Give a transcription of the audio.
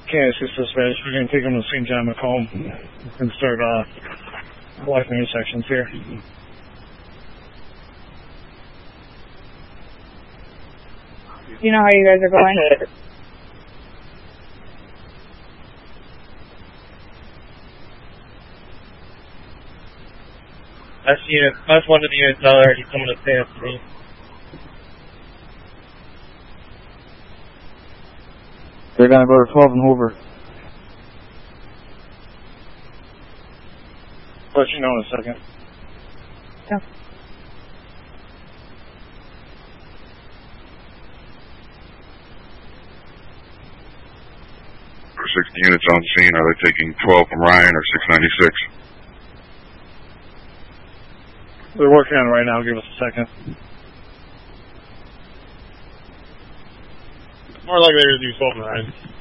Can't assist dispatch. We're going to take them to St. John Macomb and start blocking intersections here. You know how you guys are going? That's one of the units already coming to pay us for me. They're going to go to 12 and Hoover. I'll let you know in a second. Yeah. For 60 units on scene, are they taking 12 from Ryan or 696? They're working on it right now. Give us a second. More likely to do 12 and Ryan.